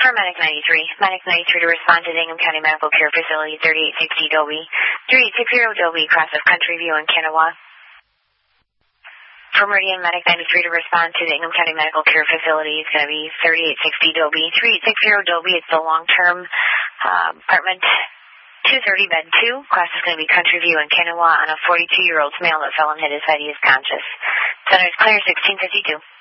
For Medic 93. Medic 93 to respond to the Ingham County Medical Care Facility, 3860 Dobie. 3860 Dobie, cross of Country View in Kanawha. For Meridian Medic 93 to respond to the Ingham County Medical Care Facility, it's going to be 3860 Dobie. 3860 Dobie, it's the long-term apartment 230 bed 2. Class is going to be Country View in Kanawha on a 42-year-old male that fell and hit his head. He is conscious. Center is clear, 1652.